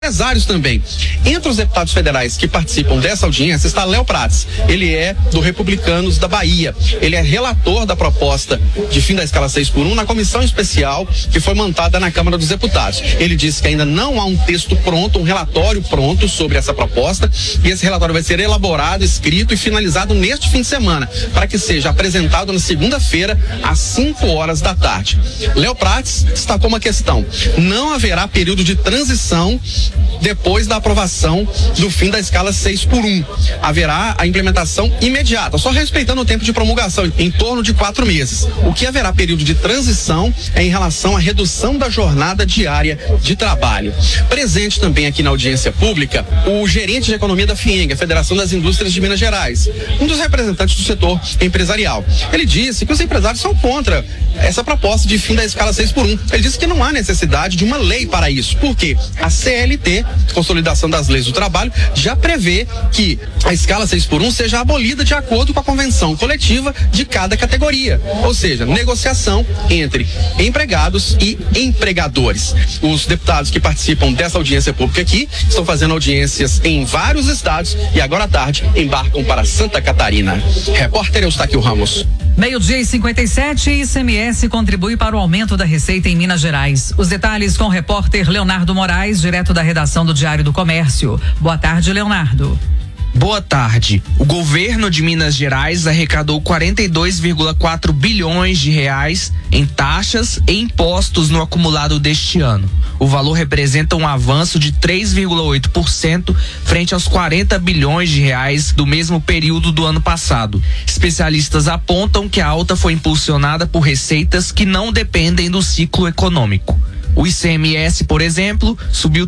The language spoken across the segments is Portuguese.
empresários também. Entre os deputados federais que participam dessa audiência está Léo Prates. Ele é do Republicanos da Bahia. Ele é relator da proposta de fim da escala 6x1 na comissão especial que foi montada na Câmara dos Deputados. Ele disse que ainda não há um texto pronto, um relatório pronto sobre essa proposta, e esse relatório vai ser elaborado, escrito e finalizado neste fim de semana, para que seja apresentado na segunda-feira às 5 horas da tarde. Léo Prates destacou uma questão: não haverá período de transição depois da aprovação do fim da escala 6x1. Haverá a implementação imediata, só respeitando o tempo de promulgação, em torno de 4 meses. O que haverá período de transição é em relação à redução da jornada diária de trabalho. Presente também aqui na audiência pública, o gerente de economia da FIENG, a Federação das Indústrias de Minas Gerais, um dos representantes do setor empresarial. Ele disse que os empresários são contra essa proposta de fim da escala 6x1. Ele disse que não há necessidade de uma lei para isso, porque a CLT, Consolidação das Leis do Trabalho, já prevê que a escala 6x1 seja abolida de acordo com a convenção coletiva de cada categoria, ou seja, negociação entre empregados e empregadores. Os deputados que participam dessa audiência pública aqui estão fazendo audiências em vários estados e agora à tarde embarcam para Santa Catarina. Repórter Eustáquio Ramos. 12:57, ICMS contribui para o aumento da receita em Minas Gerais. Os detalhes com o repórter Leonardo Moraes, direto da redação do Diário do Comércio. Boa tarde, Leonardo. Boa tarde. O governo de Minas Gerais arrecadou 42,4 bilhões de reais em taxas e impostos no acumulado deste ano. O valor representa um avanço de 3,8% frente aos 40 bilhões de reais do mesmo período do ano passado. Especialistas apontam que a alta foi impulsionada por receitas que não dependem do ciclo econômico. O ICMS, por exemplo, subiu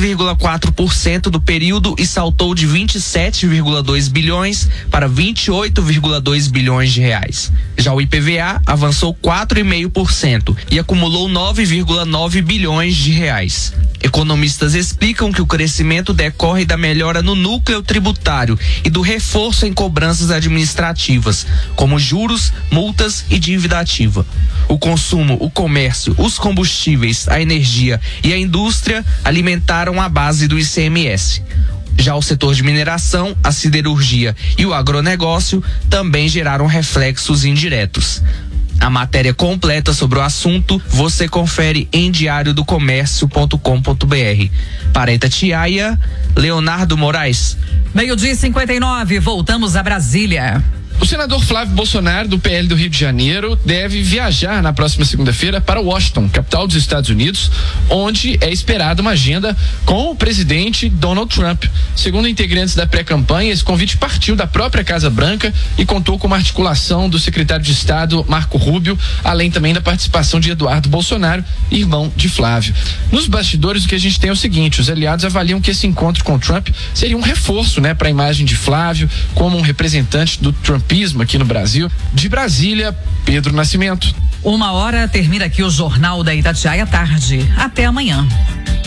3,4% do período e saltou de 27,2 bilhões para 28,2 bilhões de reais. Já o IPVA avançou 4,5% e acumulou 9,9 bilhões de reais. Economistas explicam que o crescimento decorre da melhora no núcleo tributário e do reforço em cobranças administrativas, como juros, multas e dívida ativa. O consumo, o comércio, os combustíveis, a energia e a indústria alimentaram a base do ICMS. Já o setor de mineração, a siderurgia e o agronegócio também geraram reflexos indiretos. A matéria completa sobre o assunto você confere em diariodocomércio.com.br. Para Itatiaia, Leonardo Moraes. 12:59, voltamos a Brasília. O senador Flávio Bolsonaro, do PL do Rio de Janeiro, deve viajar na próxima segunda-feira para Washington, capital dos Estados Unidos, onde é esperada uma agenda com o presidente Donald Trump. Segundo integrantes da pré-campanha, esse convite partiu da própria Casa Branca e contou com uma articulação do secretário de Estado, Marco Rubio, além também da participação de Eduardo Bolsonaro, irmão de Flávio. Nos bastidores, o que a gente tem é o seguinte: os aliados avaliam que esse encontro com Trump seria um reforço, para a imagem de Flávio como um representante do Trumpismo aqui no Brasil. De Brasília, Pedro Nascimento. 1h termina aqui o Jornal da Itatiaia à tarde. Até amanhã.